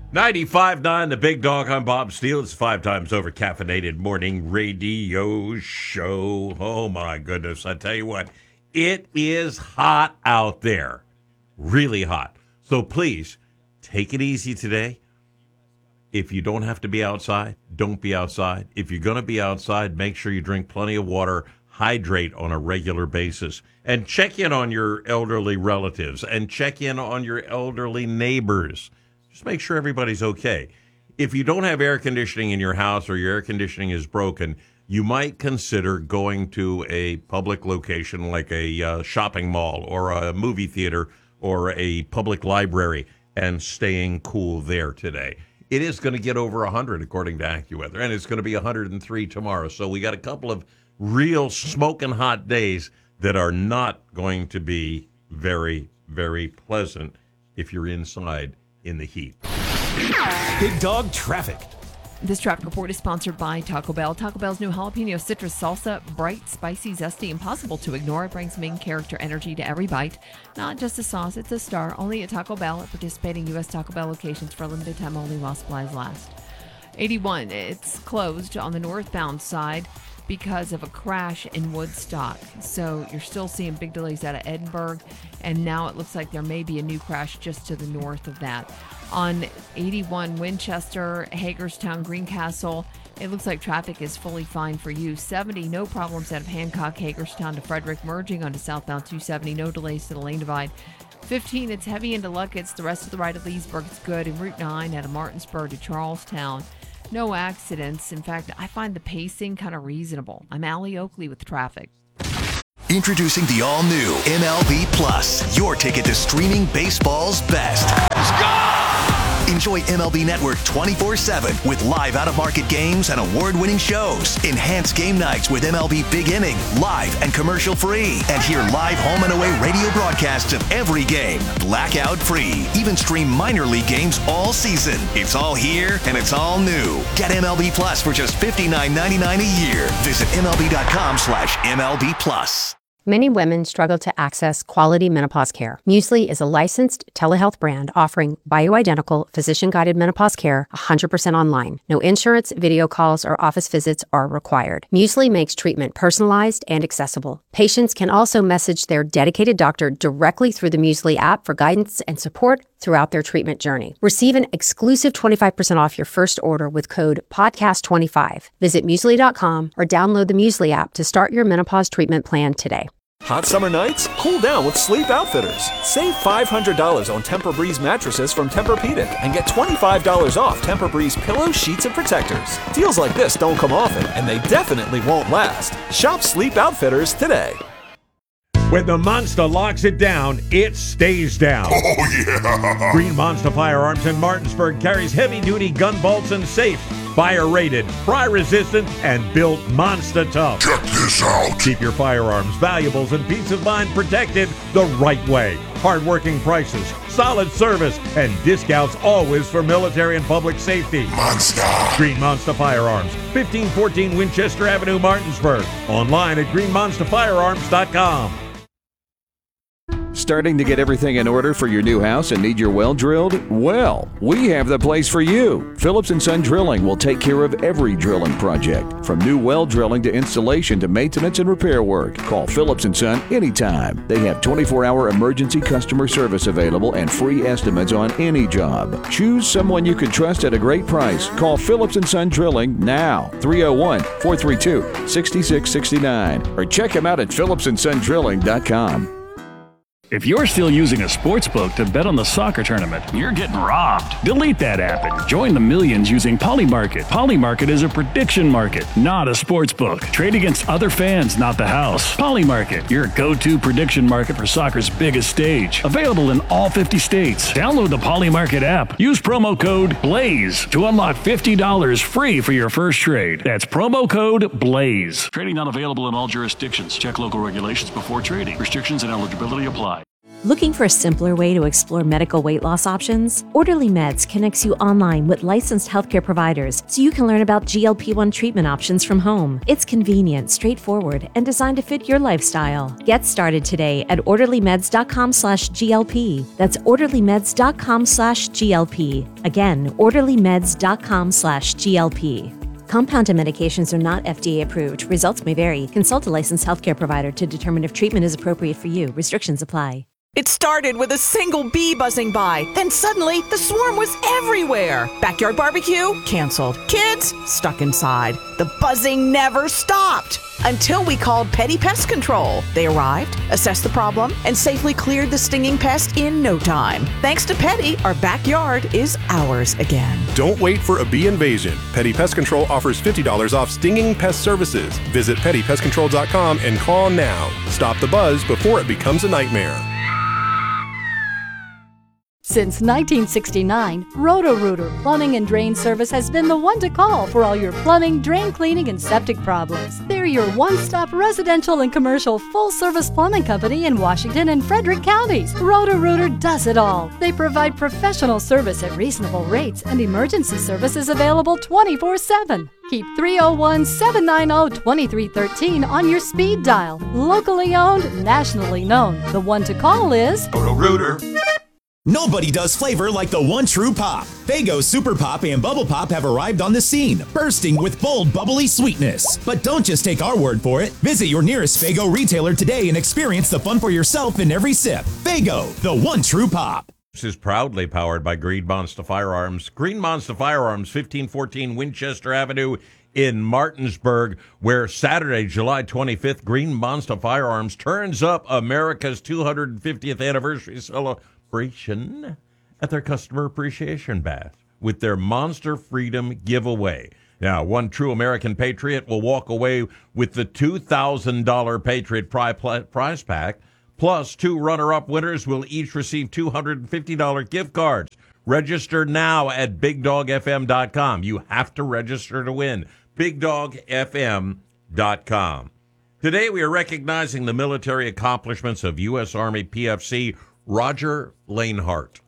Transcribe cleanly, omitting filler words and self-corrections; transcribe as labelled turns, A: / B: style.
A: 95.9 The Big Dog. I'm Bob Steele. It's 5 times over caffeinated morning radio show. Oh, my goodness. I tell you what, it is hot out there. Really hot. So please, take it easy today. If you don't have to be outside, don't be outside. If you're going to be outside, make sure you drink plenty of water. Hydrate on a regular basis. And check in on your elderly relatives. And check in on your elderly neighbors. Just make sure everybody's okay. If you don't have air conditioning in your house or your air conditioning is broken, you might consider going to a public location like a shopping mall or a movie theater or a public library and staying cool there today. It is going to get over 100 according to AccuWeather, and it's going to be 103 tomorrow. So we got a couple of real smoking hot days that are not going to be very, very pleasant if you're inside in the heat.
B: Big Dog Traffic.
C: This traffic report is sponsored by Taco Bell. Taco Bell's new jalapeno citrus salsa, bright, spicy, zesty, impossible to ignore. It brings main character energy to every bite. Not just a sauce, it's a star. Only at Taco Bell at participating U.S. Taco Bell locations for a limited time only while supplies last. 81, it's closed on the northbound side because of a crash in Woodstock. So you're still seeing big delays out of Edinburgh, and now it looks like there may be a new crash just to the north of that. On 81, Winchester, Hagerstown, Greencastle, it looks like traffic is fully fine for you. 70, no problems out of Hancock, Hagerstown to Frederick, merging onto southbound 270, no delays to the lane divide. 15, it's heavy into Luckett's, the rest of the ride at Leesburg, it's good. And Route 9 out of Martinsburg to Charlestown. No accidents. In fact, I find the pacing kind of reasonable. I'm Allie Oakley with traffic.
D: Introducing the all-new MLB Plus, your ticket to streaming baseball's best. Enjoy MLB Network 24/7 with live out-of-market games and award-winning shows. Enhance game nights with MLB Big Inning, live and commercial-free. And hear live home and away radio broadcasts of every game, blackout-free. Even stream minor league games all season. It's all here and it's all new. Get MLB Plus for just $59.99 a year. Visit MLB.com/MLB Plus.
E: Many women struggle to access quality menopause care. Muesli is a licensed telehealth brand offering bioidentical, physician-guided menopause care 100% online. No insurance, video calls, or office visits are required. Muesli makes treatment personalized and accessible. Patients can also message their dedicated doctor directly through the Muesli app for guidance and support throughout their treatment journey. Receive an exclusive 25% off your first order with code PODCAST25. Visit Muesli.com or download the Muesli app to start your menopause treatment plan today.
B: Hot summer nights? Cool down with Sleep Outfitters. Save $500 on Tempur-Breeze mattresses from Tempur-Pedic and get $25 off Tempur-Breeze pillows, sheets, and protectors. Deals like this don't come often, and they definitely won't last. Shop Sleep Outfitters today.
A: When the Monster locks it down, it stays down.
F: Oh, yeah!
A: Green Monster Firearms in Martinsburg carries heavy-duty gun bolts and safes. Fire-rated, fry-resistant, and built monster tough.
F: Check this out.
A: Keep your firearms, valuables, and peace of mind protected the right way. Hard-working prices, solid service, and discounts always for military and public safety.
F: Monster.
A: Green Monster Firearms, 1514 Winchester Avenue, Martinsburg. Online at greenmonsterfirearms.com.
G: Starting to get everything in order for your new house and need your well drilled? Well, we have the place for you. Phillips & Son Drilling will take care of every drilling project, from new well drilling to installation to maintenance and repair work. Call Phillips & Son anytime. They have 24-hour emergency customer service available and free estimates on any job. Choose someone you can trust at a great price. Call Phillips & Son Drilling now, 301-432-6669, or check them out at phillipsandsondrilling.com.
H: If you're still using a sportsbook to bet on the soccer tournament, you're getting robbed. Delete that app and join the millions using Polymarket. Polymarket is a prediction market, not a sportsbook. Trade against other fans, not the house. Polymarket, your go-to prediction market for soccer's biggest stage. Available in all 50 states. Download the Polymarket app. Use promo code BLAZE to unlock $50 free for your first trade. That's promo code BLAZE. Trading not available in all jurisdictions. Check local regulations before trading. Restrictions and eligibility apply.
I: Looking for a simpler way to explore medical weight loss options? Orderly Meds connects you online with licensed healthcare providers so you can learn about GLP-1 treatment options from home. It's convenient, straightforward, and designed to fit your lifestyle. Get started today at orderlymeds.com/GLP. That's orderlymeds.com/GLP. Again, orderlymeds.com/GLP. Compounded medications are not FDA approved. Results may vary. Consult a licensed healthcare provider to determine if treatment is appropriate for you. Restrictions apply.
J: It started with a single bee buzzing by. Then suddenly, the swarm was everywhere. Backyard barbecue? Canceled. Kids? Stuck inside. The buzzing never stopped. Until we called Petty Pest Control. They arrived, assessed the problem, and safely cleared the stinging pest in no time. Thanks to Petty, our backyard is ours again.
K: Don't wait for a bee invasion. Petty Pest Control offers $50 off stinging pest services. Visit pettypestcontrol.com and call now. Stop the buzz before it becomes a nightmare.
L: Since 1969, Roto-Rooter Plumbing and Drain Service has been the one to call for all your plumbing, drain cleaning, and septic problems. They're your one-stop residential and commercial full-service plumbing company in Washington and Frederick counties. Roto-Rooter does it all. They provide professional service at reasonable rates, and emergency service is available 24/7. Keep 301-790-2313 on your speed dial. Locally owned, nationally known. The one to call is
F: Roto-Rooter.
M: Nobody does flavor like the one true pop. Faygo Super Pop and Bubble Pop have arrived on the scene, bursting with bold, bubbly sweetness. But don't just take our word for it. Visit your nearest Faygo retailer today and experience the fun for yourself in every sip. Faygo, the one true pop.
A: This is proudly powered by Green Monster Firearms. Green Monster Firearms, 1514 Winchester Avenue in Martinsburg, where Saturday, July 25th, Green Monster Firearms turns up America's 250th anniversary celebration at their Customer Appreciation Bash with their Monster Freedom giveaway. Now, one true American patriot will walk away with the $2,000 Patriot prize pack, plus two runner-up winners will each receive $250 gift cards. Register now at BigDogFM.com. You have to register to win. BigDogFM.com. Today, we are recognizing the military accomplishments of U.S. Army PFC Roger Lanehart.